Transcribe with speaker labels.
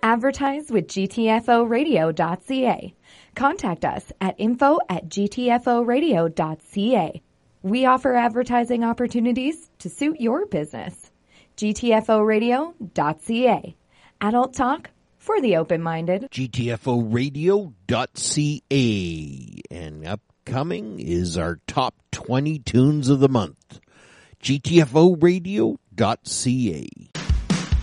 Speaker 1: Advertise with GTFOradio.ca. Contact us at info@gtforadio.ca. We offer advertising opportunities to suit your business. GTFOradio.ca. Adult talk for the open-minded.
Speaker 2: GTFOradio.ca. And upcoming is our top 20 tunes of the month. GTFOradio.ca.